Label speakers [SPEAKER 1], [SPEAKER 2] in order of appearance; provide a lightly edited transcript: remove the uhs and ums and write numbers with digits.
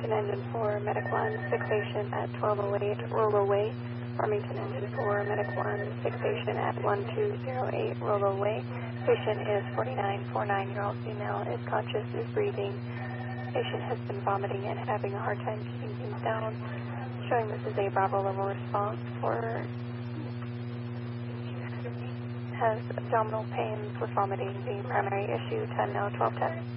[SPEAKER 1] Farmington Engine 4, Medic 1, fixation at 1208 Rollo Way. Farmington Engine 4, Medic 1, fixation at 1208 Rollo Way. Patient is 49-year-old female, is conscious, is breathing. Patient has been vomiting and having a hard time keeping things down. Showing this is a Bravo level response for has abdominal pain with vomiting being primary issue. 10 now, 1210.